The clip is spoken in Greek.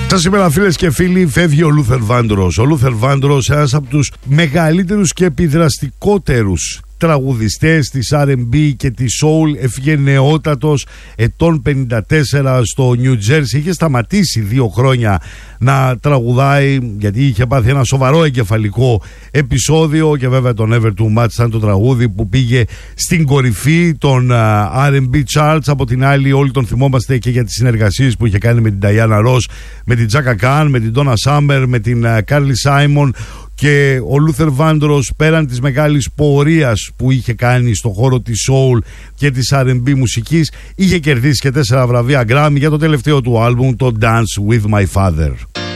Σήμερα, φίλες και φίλοι, φεύγει ο Λούθερ Βάντρος. Ο Λούθερ Βάντρος, ένας από τους μεγαλύτερους και επιδραστικότερους τραγουδιστές της R&B και της Soul, έφυγε νεότατος, ετών 54, στο New Jersey. Είχε σταματήσει 2 χρόνια να τραγουδάει γιατί είχε πάθει ένα σοβαρό εγκεφαλικό επεισόδιο, και βέβαια το Never Too Much ήταν το τραγούδι που πήγε στην κορυφή των R&B charts. Από την άλλη, όλοι τον θυμόμαστε και για τις συνεργασίες που είχε κάνει με την Diana Ross, με την Chaka Khan, με την Donna Summer, με την Carly Simon. Και ο Λούθερ Βάντρος, πέραν της μεγάλης πορείας που είχε κάνει στον χώρο της soul και της R&B μουσικής, είχε κερδίσει και 4 βραβεία Grammy για το τελευταίο του άλμπουμ, το Dance With My Father.